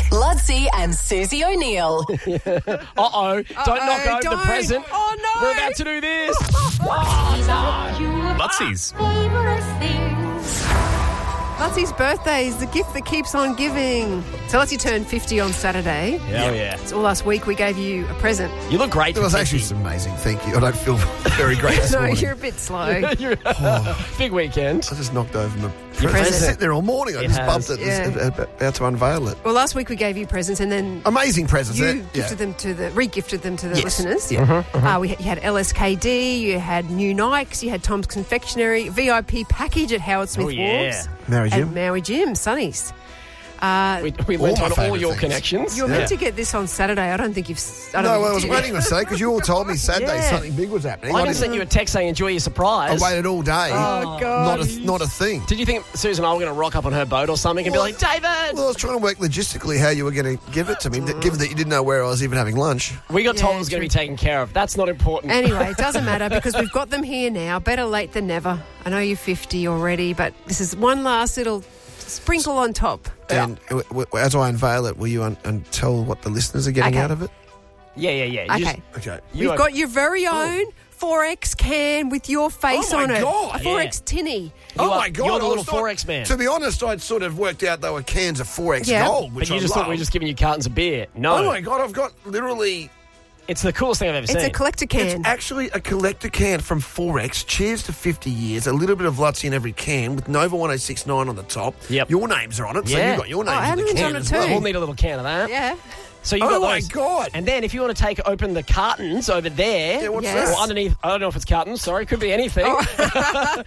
Lutzi and Susie O'Neill. Uh-oh. Don't knock over the present. Oh, no. We're about to do this. Lutzi's. Lutzi's birthday is the gift that keeps on giving. So Lutzi turned 50 on Saturday. Hell yeah. So last week we gave you a present. You look great. It was for actually 50. amazing. Thank you. I don't feel very great this No, morning. you're a bit slow. Big weekend. I just knocked over my Your present. present. Sitting there all morning. I It just has. bumped it. Yeah. About to unveil it. Well, last week we gave you presents and then Amazing presents. you gifted them re-gifted them to the Yes. listeners. Yeah. You had LSKD, you had new Nikes, you had Tom's Confectionery, VIP package at Howard Smith Oh, yeah. Wharves. Maui Jim. And Maui Jim, Sonny's. We went my on all favourite your things. connections. You were meant to get this on Saturday. I don't think you've... No, I was waiting to say because you all told me Saturday Yeah. something big was happening. I just sent you a text saying enjoy your I surprise. waited all day. Oh, God. Not a thing. Did you think Susan and I were going to rock up on her boat or something and be like, David? Well, I was trying to work logistically how you were going to give it to me, given that you didn't know where I was even having lunch. We got told Yeah, it was going to true. be taken care of. That's not important. Anyway, it doesn't matter because we've got them here now. Better late than never. I know you're 50 already, but this is one last little sprinkle on top. And as I unveil it, will you and tell what the listeners are getting Okay. out of it? Yeah. You Okay. Okay. You We've are- got your very own 4X can with your face Oh, my on it. God. A 4X tinny. Oh, are- my God. you're the I little was not- 4X man. To be honest, I'd sort of worked out they were cans of 4X Yeah. gold, which But you I just thought love. we were just giving you cartons of beer. No. Oh, my God. I've got literally... It's the coolest thing I've ever It's seen. a collector can. It's actually a collector can from 4X. Cheers to 50 years. A little bit of Lutzi in every can with Nova 1069 on the top. Yep. Your names are on it, so Yeah. you've got your names our in the name's can on it as too. well. We'll need a little can of that. Yeah. So you Oh, got my those. God. And then if you want to open the cartons over there, Yeah, what's Yes. that? or underneath, I don't know if it's cartons, sorry, could be anything. Ta-da!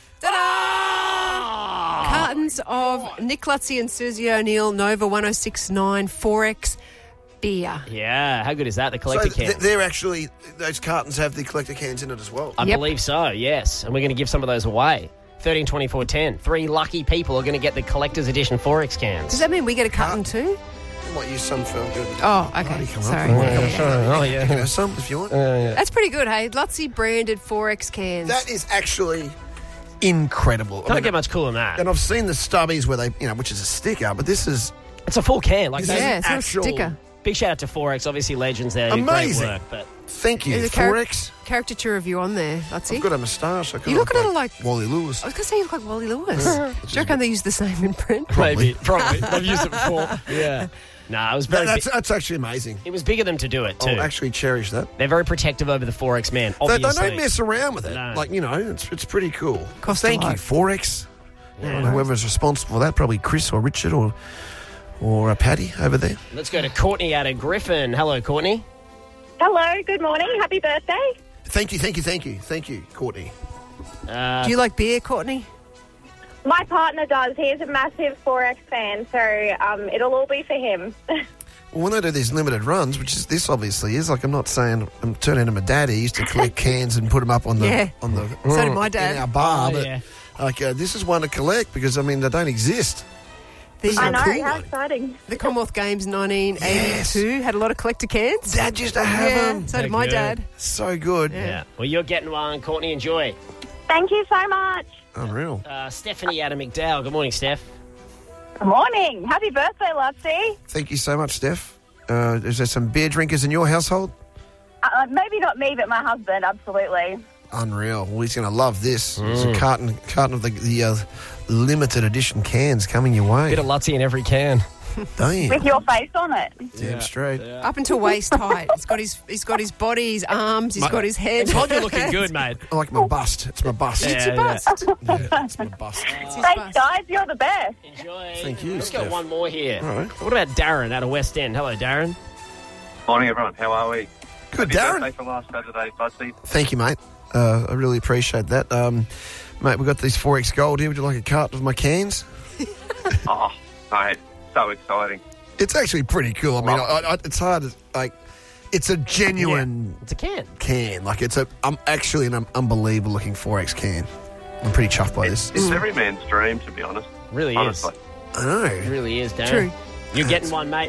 Ah! Cartons of Nick Lutzi and Susie O'Neill Nova 1069 4X beer. Yeah, how good is that, the So collector can? they're actually... Those cartons have the collector cans in it as well. I Yep. believe so, yes. And we're going to give some of those away. 13, 24, 10. 3 lucky people are going to get the collector's edition 4X cans. Does that mean we get a carton too? I might use some for... Oh, okay. Party come up. Sorry. You want a couple? Oh, You yeah. can have some if you want. That's pretty good, hey? Lutzi branded 4X cans. That is actually incredible. Can't get much cooler than that. And I've seen the stubbies where they, which is a sticker, but this is It's a full can. Like This that. is yeah, it's not a actual- sticker. Big shout out to 4X, obviously legends there. Amazing. Great work, but thank you. There's a 4X. caricature of you on there, Lutzi. I've got a moustache. You look a little like... Wally Lewis. I was going to say you look like Wally Lewis. Do you reckon they use the same imprint? Probably. I've used it before. Yeah. Nah, it was very That's actually amazing. It was big of them to do it, too. I'll actually cherish that. They're very protective over the 4X man, They obviously. don't mess around with it. No. Like, it's pretty cool. Cost a Thank you, lot. 4X. Yeah. And whoever's responsible for that, probably Chris or Richard or Paddy over there. Let's go to Courtney out of Griffin. Hello, Courtney. Hello, good morning. Happy birthday. Thank you, Courtney. Do you like beer, Courtney? My partner does. He's a massive 4X fan, so it'll all be for him. Well, when they do these limited runs, which is this obviously is, like I'm not saying I'm turning into my dad. He used to collect cans and put them up on the Yeah. on the So did my dad. in our bar. Oh, but yeah. this is one to collect because they don't exist. The, I know, cool how one. exciting. the Commonwealth Games 1982 had a lot of collector cans. Dad used to have Yeah, them. so did They're my good. dad. So good, Yeah. Well, you're getting one, Courtney. Enjoy. Thank you so much. unreal. Stephanie out of McDowell. Good morning, Steph. Good morning. Happy birthday, Lutzi. Thank you so much, Steph. Is there some beer drinkers in your household? Maybe not me, but my husband, absolutely. Unreal. Well, he's going to love this. There's a carton of the limited edition cans coming your way. Bit of Lutzi in every can. Damn. With your face on it. Damn straight. Up until waist height. He's got his body, his arms, he's got his head. Told you're looking good, mate. I like my bust. It's my bust. It's your Yeah. bust. Yeah, it's my bust. It's his Thanks, bust. guys. You're the best. Enjoy. Thank you, Let's go Steph. one more here. All right. What about Darren out of West End? Hello, Darren. Morning, everyone. How are we? Good, Happy Darren. birthday for last Saturday, Budsy. Thank you, mate. I really appreciate that. Mate, we've got these 4X Gold here. Would you like a carton of my cans? Oh, mate, so exciting. It's actually pretty cool. I mean, it's hard to, like, it's a genuine It's a can. can. Like, it's actually an unbelievable looking 4X can. I'm pretty chuffed by this. It's every man's dream, to be honest. Really Honestly. is. I know. It really is, Darren. True. You're getting one, mate.